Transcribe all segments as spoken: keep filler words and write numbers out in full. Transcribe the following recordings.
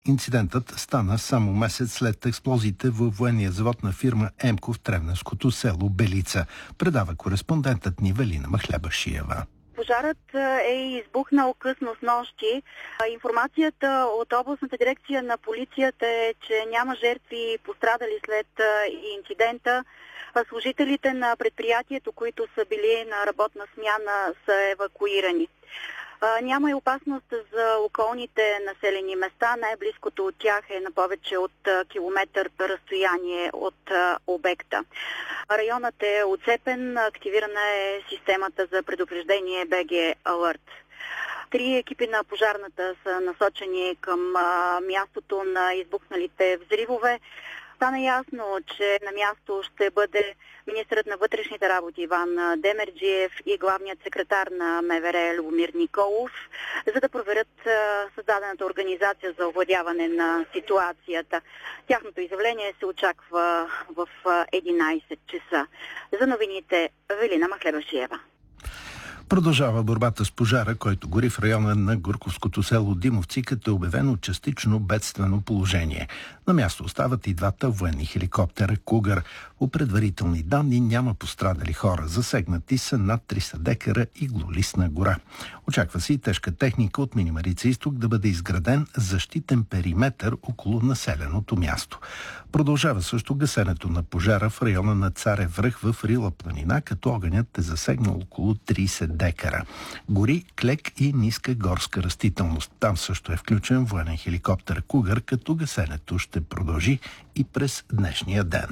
Инцидентът стана само месец след експлозиите във военния завод на фирма Емко в Тревненското село Белица, предава кореспондентът ни Велина Махлебашиева. Пожарът е избухнал късно с нощи. Информацията от областната дирекция на полицията е, че няма жертви пострадали след инцидента. Служителите на предприятието, които са били на работна смяна, са евакуирани. Няма и опасност за околните населени места. Най-близкото от тях е на повече от километър разстояние от обекта. Районът е оцепен, активирана е системата за предупреждение би джи Alert. Три екипи на пожарната са насочени към мястото на избухналите взривове. Стана ясно, че на място ще бъде министърът на вътрешните работи Иван Демерджиев и главният секретар на МВР Любомир Николов, за да проверят създадената организация за овладяване на ситуацията. Тяхното изявление се очаква в единайсет часа. За новините Велина Махлебашиева. Продължава борбата с пожара, който гори в района на Гурковското село Димовци, като е обявено частично бедствено положение. На място остават и двата военни хеликоптера Кугър. По предварителни данни няма пострадали хора. Засегнати са над триста декара иглолистна гора. Очаква се и тежка техника от Мини Марица изток да бъде изграден защитен периметър около населеното място. Продължава също гасенето на пожара в района на Царев връх в Рила планина, като огънят е засегнал около трийсет декара. Гори клек и ниска горска растителност. Там също е включен военен хеликоптер Кугър, като гасенето ще продължи и през днешния ден.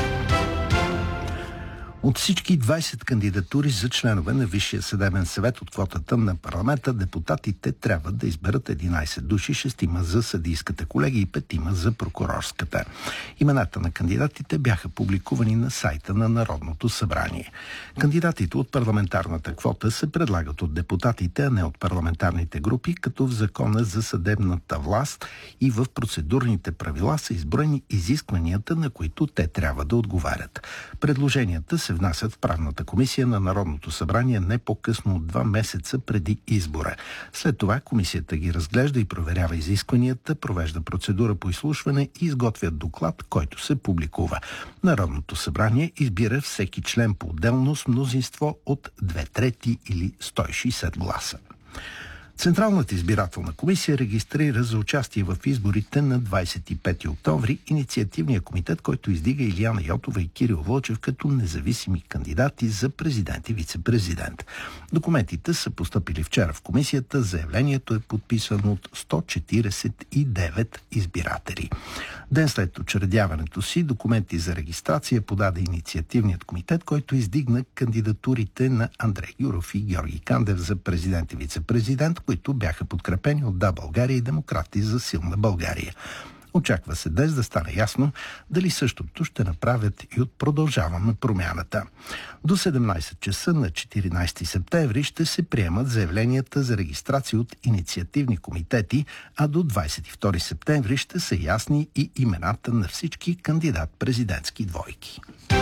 От всички двайсет кандидатури за членове на Висшия съдебен съвет от квотата на парламента, депутатите трябва да изберат единайсет души, шестима за съдийската колегия и петима за прокурорската. Имената на кандидатите бяха публикувани на сайта на Народното събрание. Кандидатите от парламентарната квота се предлагат от депутатите, а не от парламентарните групи, като в Закона за съдебната власт и в процедурните правила са изброени изискванията, на които те трябва да отговарят. Предложенията се внасят в правната комисия на Народното събрание не по-късно от два месеца преди избора. След това комисията ги разглежда и проверява изискванията, провежда процедура по изслушване и изготвя доклад, който се публикува. Народното събрание избира всеки член по-отделно с мнозинство от две трети или сто и шейсет гласа. Централната избирателна комисия регистрира за участие в изборите на двайсет и пети октомври инициативния комитет, който издига Илияна Йотова и Кирил Вълчев като независими кандидати за президент и вице-президент. Документите са постъпили вчера в комисията. Заявлението е подписано от сто четирийсет и девет избиратели. Ден след учредяването си документи за регистрация подаде инициативният комитет, който издигна кандидатурите на Андрей Гюров и Георги Кандев за президент и вице-президент, които бяха подкрепени от Да, България и Демократи за силна България. Очаква се днес да стане ясно дали същото ще направят и от Продължаваме промяната. До седемнайсет часа на четиринайсети септември ще се приемат заявленията за регистрация от инициативни комитети, а до двайсет и втори септември ще са ясни и имената на всички кандидат-президентски двойки.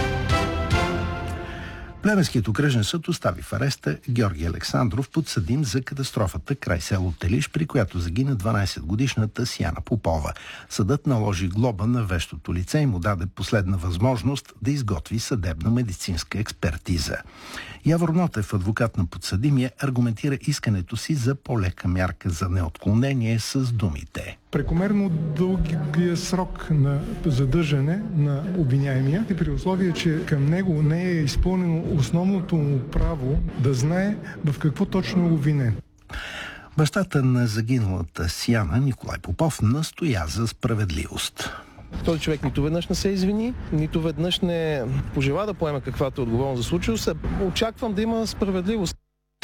Плевенският окръжен съд остави в ареста Георги Александров, подсъдим за катастрофата край село Телиш, при която загина дванайсетгодишната Сияна Попова. Съдът наложи глоба на вещото лице и му даде последна възможност да изготви съдебно-медицинска експертиза. Явор Нотев, адвокат на подсъдимия, аргументира искането си за по-лека мярка за неотклонение с думите: прекомерно дългия срок на задържане на обвиняемия и при условие, че към него не е изпълнено основното му право да знае в какво точно е обвинен. Бащата на загиналата Сияна, Николай Попов, настоя за справедливост. Този човек нито веднъж не се извини, нито веднъж не пожела да поема каквато е отговорност за случило се. Очаквам да има справедливост.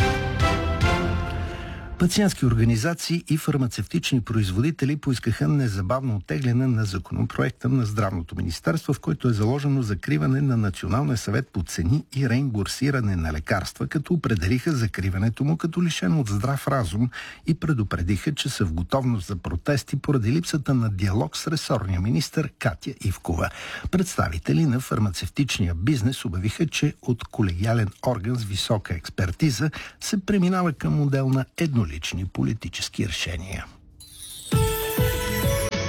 Пациентски организации и фармацевтични производители поискаха незабавно оттегляне на законопроекта на Здравното министерство, в който е заложено закриване на Националния съвет по цени и реимбурсиране на лекарства, като определиха закриването му като лишено от здрав разум и предупредиха, че са в готовност за протести поради липсата на диалог с ресорния министър Катя Ивкова. Представители на фармацевтичния бизнес обявиха, че от колегиален орган с висока експертиза се преминава към модел на еднолични политически решения.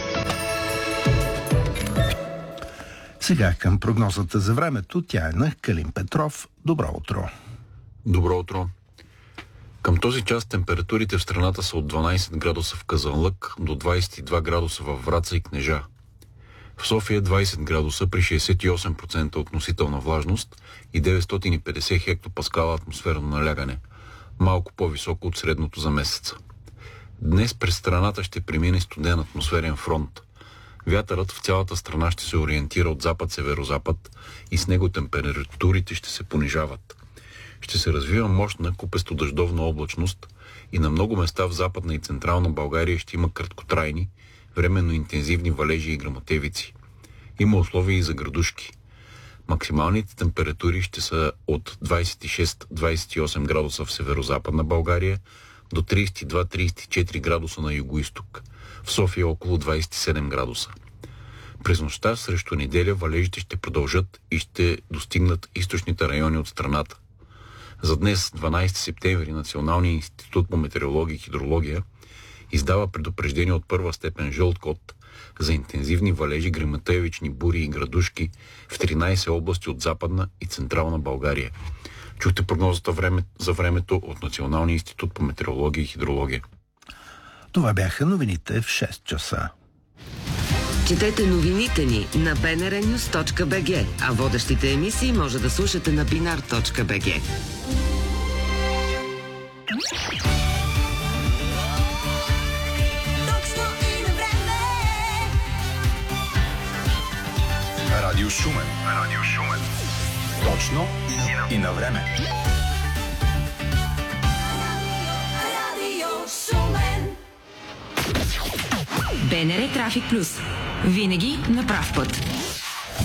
Сега към прогнозата за времето. Тя е на Калин Петров. Добро утро. Добро утро. Към този час температурите в страната са от дванайсет градуса в Казанлък до двайсет и два градуса във Враца и Кнежа. В София двайсет градуса при шейсет и осем процента относителна влажност и деветстотин и петдесет хектопаскала атмосферно налягане, малко по-високо от средното за месеца. Днес през страната ще премине студен атмосферен фронт. Вятърът в цялата страна ще се ориентира от запад-северозапад и с него температурите ще се понижават. Ще се развива мощна купесто-дъждовна облачност и на много места в Западна и Централна България ще има краткотрайни, временно интензивни валежи и гръмотевици. Има условия и за градушки. Максималните температури ще са от двайсет и шест до двайсет и осем градуса в северозападна България до трийсет и два до трийсет и четири градуса на югоизток. В София около двайсет и седем градуса. През нощта срещу неделя валежите ще продължат и ще достигнат източните райони от страната. За днес, дванайсети септември, Националният институт по метеорология и хидрология издава предупреждение от първа степен жълт код за интензивни валежи, гръмотевични бури и градушки в тринайсет области от Западна и Централна България. Чухте прогнозата време, за времето от Националния институт по метеорология и хидрология. Това бяха новините в шест часа. Четете новините ни на би ен ар нюз точка би джи, а водещите емисии може да слушате на бинар точка би джи. Радио Шумен. Радио Шумен. Точно и на, и на време. Радио Шумен. БНР Трафик Плюс. Винаги на прав път.